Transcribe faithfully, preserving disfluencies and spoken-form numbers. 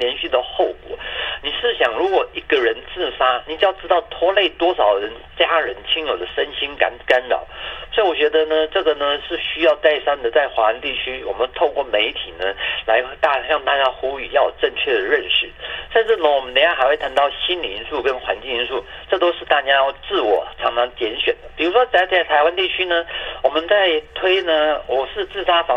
连续的后果。你试想，如果一个人自杀，你就要知道拖累多少人家人亲友的身心干干扰。所以我觉得呢，这个呢是需要再三的在华人地区，我们透过媒体呢来大向大家呼吁要有正确的认识。甚至呢，我们等一下还会谈到心理因素跟环境因素，这都是大家要自我常常拣选的。比如说在在台湾地区呢，我们在推呢，我是自杀防